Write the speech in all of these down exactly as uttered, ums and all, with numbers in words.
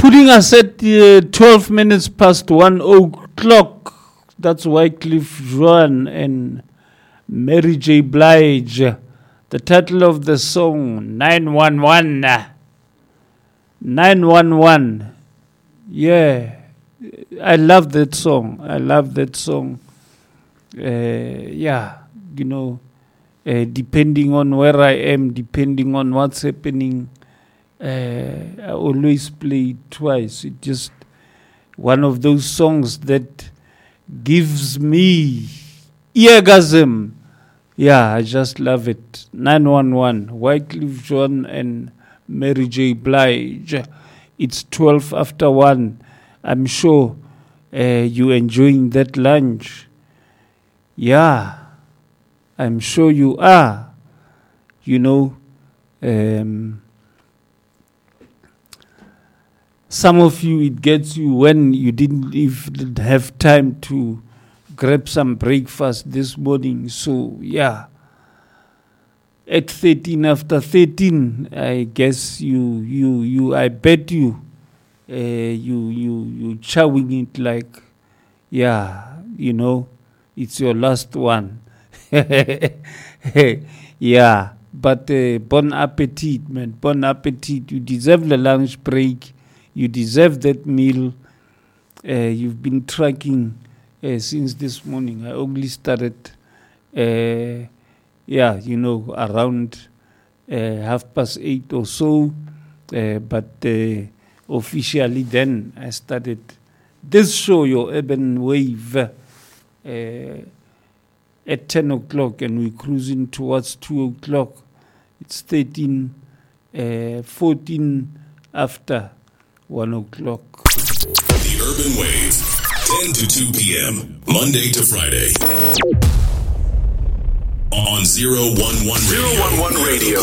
putting us at uh, twelve minutes past one o'clock. That's Wycliffe Jean and Mary J. Blige. The title of the song, nine one one. nine one one. Yeah. I love that song. I love that song. Uh, yeah, you know, uh, depending on where I am, depending on what's happening, uh, I always play it twice. It's just one of those songs that gives me eargasm. Yeah, I just love it. nine one one, Wycliffe Jean and Mary J. Blige. It's twelve after one. I'm sure uh, you enjoying that lunch. Yeah, I'm sure you are. You know, um, some of you, it gets you when you didn't even have time to grab some breakfast this morning. So, yeah, at thirteen after thirteen, I guess you, you, you, I bet you, uh, you, you, you chowing it like, yeah, you know, it's your last one. Yeah, but uh, bon appetit, man. Bon appetit. You deserve the lunch break. You deserve that meal. Uh, you've been tracking uh, since this morning. I only started, uh, yeah, you know, around uh, half past eight or so. Uh, but uh, officially then I started this show, Your Urban Wave, Uh, at ten o'clock, and we're cruising towards two o'clock. It's thirteen, uh, fourteen after one o'clock. The Urban Wave, ten to two p.m., Monday to Friday. On zero one one Radio. zero one one Radio.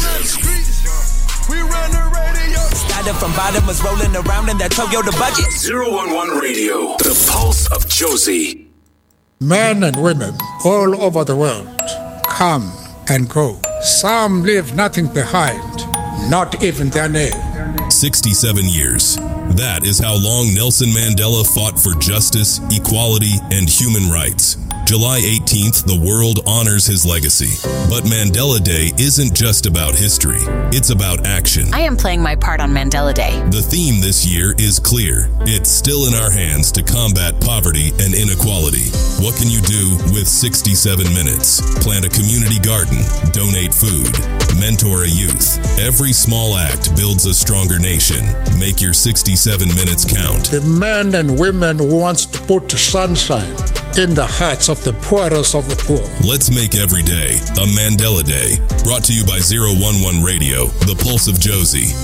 We run the radio. Started from bottom, was rolling around in that Toyota budget. zero one one Radio. The pulse of Josie. Men and women all over the world come and go. Some leave nothing behind, not even their name. sixty-seven years. That is how long Nelson Mandela fought for justice, equality, and human rights. July eighteenth, the world honors his legacy. But Mandela Day isn't just about history. It's about action. I am playing my part on Mandela Day. The theme this year is clear. It's still in our hands to combat poverty and inequality. What can you do with sixty-seven minutes? Plant a community garden, donate food, mentor a youth. Every small act builds a stronger nation. Make your sixty-seven minutes count. The men and women who wants to put sunshine in the hearts of the poorest of the poor. Let's make every day a Mandela Day. Brought to you by zero one one Radio, the pulse of Josie.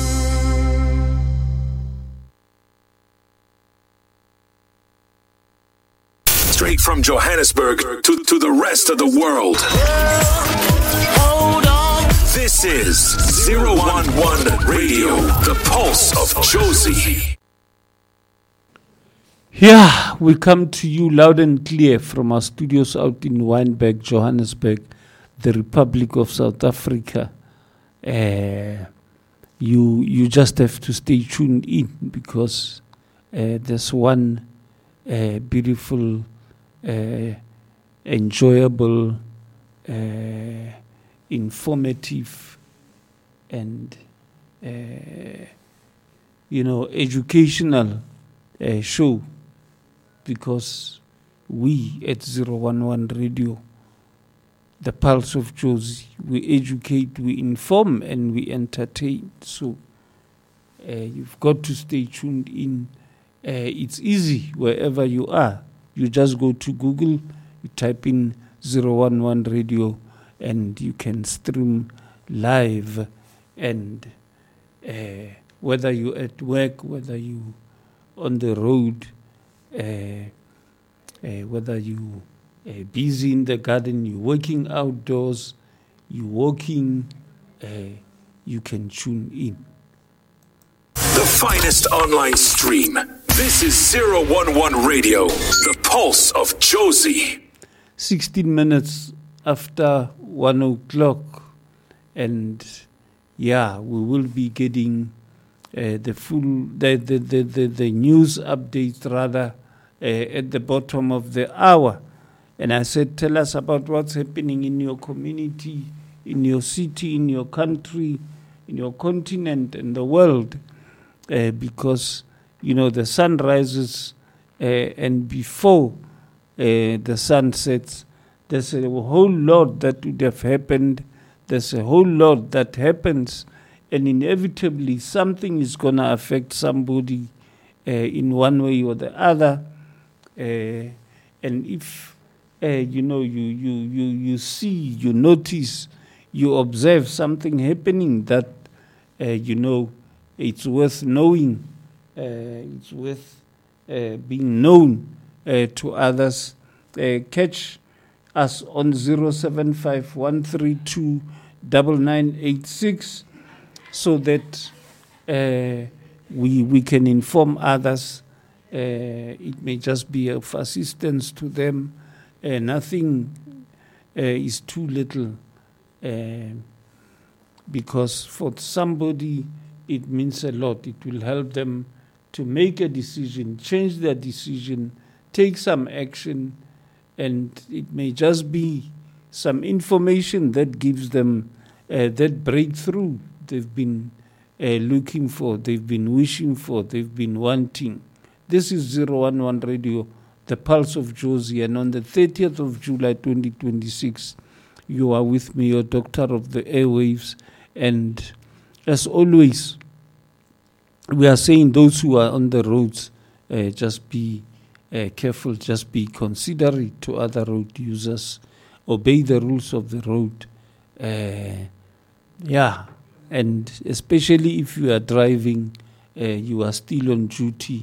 Straight from Johannesburg to, to the rest of the world. Hold on. This is zero one one Radio, the pulse of Josie. Yeah, we come to you loud and clear from our studios out in Wynberg, Johannesburg, the Republic of South Africa. Uh, you you just have to stay tuned in because uh, there's one uh, beautiful, uh, enjoyable, uh, informative, and uh, you know educational uh, show. Because we at zero one one Radio, the pulse of Josie, we educate, we inform, and we entertain. So uh, you've got to stay tuned in. Uh, it's easy wherever you are. You just go to Google, you type in zero one one Radio, and you can stream live. And uh, whether you're at work, whether you on the road, Uh, uh, whether you uh, busy in the garden, you working outdoors, you walking, uh, you can tune in. The finest online stream. This is zero one one Radio, the pulse of Josie. sixteen minutes after one o'clock, and yeah, we will be getting uh, the full the the, the, the the news updates rather uh, at the bottom of the hour. And I said, tell us about what's happening in your community, in your city, in your country, in your continent, and the world, uh, because you know the sun rises, uh, and before uh, the sun sets, there's a whole lot that would have happened. There's a whole lot that happens, and inevitably something is going to affect somebody uh, in one way or the other. Uh, and if uh, you know, you, you you you see, you notice, you observe something happening that uh, you know it's worth knowing, uh, it's worth uh, being known uh, to others. Uh, catch us on zero seven five one three two nine nine eight six so that uh, we we can inform others. Uh, it may just be of assistance to them. Uh, nothing uh, is too little, uh, because for somebody it means a lot. It will help them to make a decision, change their decision, take some action, and it may just be some information that gives them uh, that breakthrough they've been uh, looking for, they've been wishing for, they've been wanting. This is zero one one Radio, the Pulse of Jozi, and on the thirtieth of July twenty twenty-six, you are with me, your doctor of the airwaves, and as always, we are saying those who are on the roads, uh, just be uh, careful, just be considerate to other road users, obey the rules of the road, uh, yeah, and especially if you are driving, uh, you are still on duty.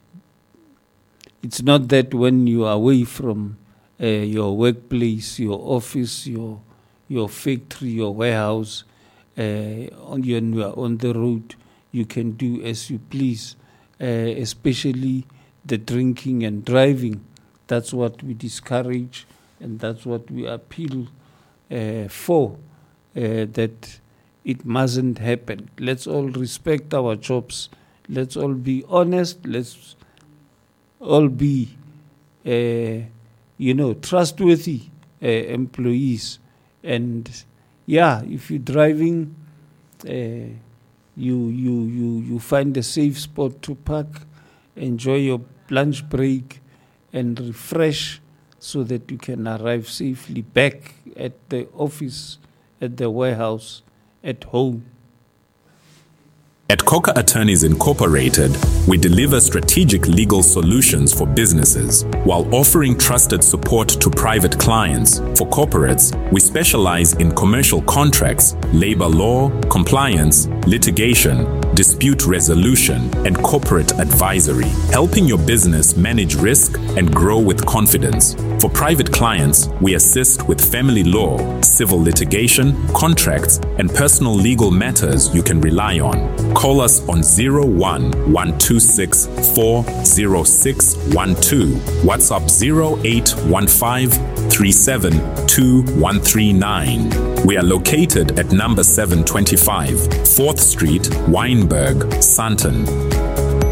It's not that when you are away from uh, your workplace, your office, your your factory, your warehouse, uh, on you, you are on the road, you can do as you please, uh, especially the drinking and driving. That's what we discourage, and that's what we appeal uh, for, uh, that it mustn't happen. Let's all respect our jobs. Let's all be honest. Let's all be, uh, you know, trustworthy uh, employees. And yeah, if you're driving, uh, you you you you find a safe spot to park, enjoy your lunch break, and refresh, so that you can arrive safely back at the office, at the warehouse, at home. At Coca Attorneys Incorporated, we deliver strategic legal solutions for businesses while offering trusted support to private clients. For corporates, we specialize in commercial contracts, labor law, compliance, litigation, dispute resolution, and corporate advisory, helping your business manage risk and grow with confidence. For private clients, we assist with family law, civil litigation, contracts, and personal legal matters you can rely on. Call us on zero one one two six four zero six one two, WhatsApp zero eight one five three seven two one three nine. We are located at number seven twenty-five, fourth Street, Wynberg, Sandton.